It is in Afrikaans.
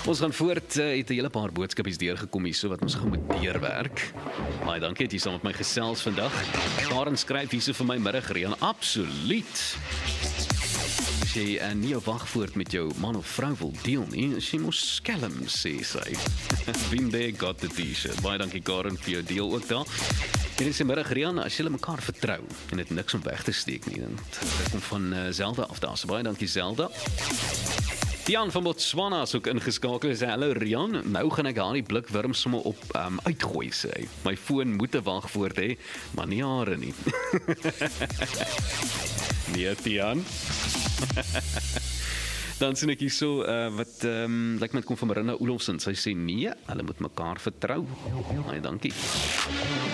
Ons gaan voort, het 'n hele paar boodskapies deurgekom hier, so wat ons gaan moet deurwerk. Baie dankie dat jy saam met my gesels vandag. Karen skryf hierso vir my middagreën, absoluut. As jy nie jou wagwoord met jou man of vrou wil deel nie, as jy mos skelm, sê sy. Been there, got the t-shirt. Baie dankie Karen vir jou deel ook daar. En dit is middagreën, as julle mekaar vertrou en dit niks om weg te steek nie, dan dit kom van Zelda af daar. So baie dankie Zelda. Tian van Botswana is ook ingeskakel. Hy sê, hallo Rian, nou gaan ek haar die blikwurm sommer op uitgooi, sê hy. My foon moet 'n wagwoord hê, maar nie hare nie. Nee, Tian. Dan sien ek hier so, wat lyk my kom van Marina Olofsen. Sy sê nee, hulle moet mekaar vertrou. Baie dankie.